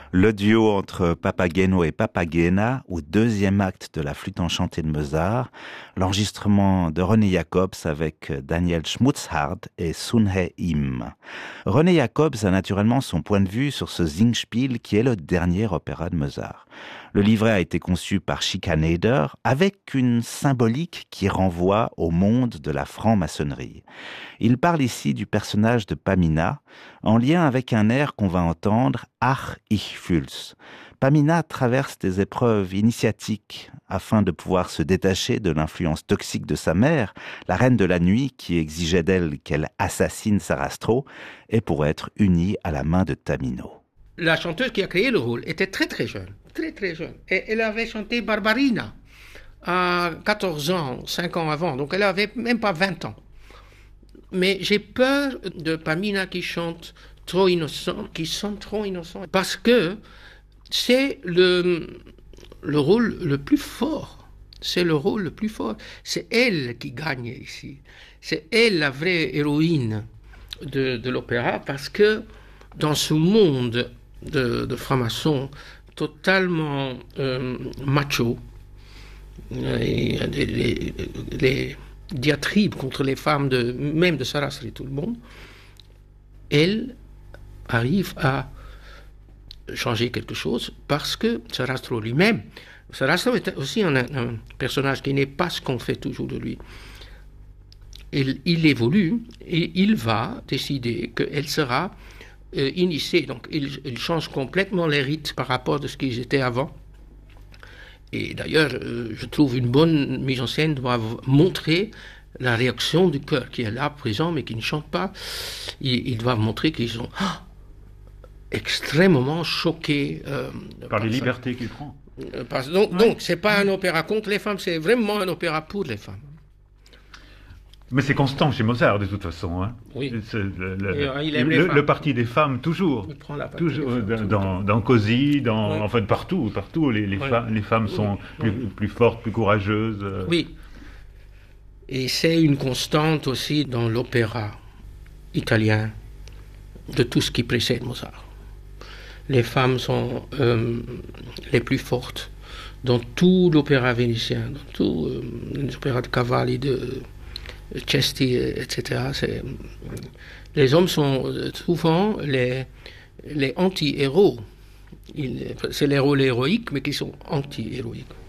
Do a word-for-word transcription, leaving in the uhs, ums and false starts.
Le duo entre Papageno et Papagena, au deuxième acte de la flûte enchantée de Mozart, l'enregistrement de René Jacobs avec Daniel Schmutzhard et Sun Hae Im. René Jacobs a naturellement son point de vue sur ce Singspiel qui est le dernier opéra de Mozart. Le livret a été conçu par Schikaneder avec une symbolique qui renvoie au monde de la franc-maçonnerie. Il parle ici du personnage de Pamina, en lien avec un air qu'on va entendre, Ach, ich fühl's. Pamina traverse des épreuves initiatiques afin de pouvoir se détacher de l'influence toxique de sa mère, la reine de la nuit qui exigeait d'elle qu'elle assassine Sarastro, et pour être unie à la main de Tamino. La chanteuse qui a créé le rôle était très très jeune, très très jeune. Et elle avait chanté Barbarina à quatorze ans, cinq ans avant, donc elle avait même pas vingt ans. Mais j'ai peur de Pamina qui chante trop innocent, qui sont trop innocents, parce que c'est le, le rôle le plus fort. C'est le rôle le plus fort. C'est elle qui gagne ici. C'est elle la vraie héroïne de, de l'opéra, parce que dans ce monde de, de francs-maçons totalement euh, macho, et les, les, les diatribes contre les femmes, de, même de Sarastro et tout le monde, elle arrive à changer quelque chose parce que Sarastro lui-même, Sarastro est aussi un, un personnage qui n'est pas ce qu'on fait toujours de lui. Il, il évolue et il va décider qu'elle sera euh, initiée. Donc il, il change complètement les rites par rapport à ce qu'ils étaient avant. Et d'ailleurs, euh, je trouve une bonne mise en scène doit montrer la réaction du chœur qui est là présent mais qui ne chante pas. Ils, ils doivent montrer qu'ils sont ah, extrêmement choqués euh, par, par les ça. libertés qu'il prend. Euh, parce, donc, ouais. donc, c'est pas un opéra contre les femmes, c'est vraiment un opéra pour les femmes. Mais c'est constant chez Mozart de toute façon. Hein. Oui. C'est le, le, Et, euh, il aime le, les femmes. le parti des femmes toujours. Il prend la partie toujours des femmes, dans, dans Così, dans oui. enfin partout, partout les, les, oui. fa- les femmes sont oui. plus, plus fortes, plus courageuses. Euh. Oui. Et c'est une constante aussi dans l'opéra italien de tout ce qui précède Mozart. Les femmes sont euh, les plus fortes dans tout l'opéra vénitien, dans tous euh, les opéras de Cavalli, de Cesti, et cetera. C'est, les hommes sont souvent les, les anti-héros. Ils, c'est les rôles héroïques, mais qui sont anti-héroïques.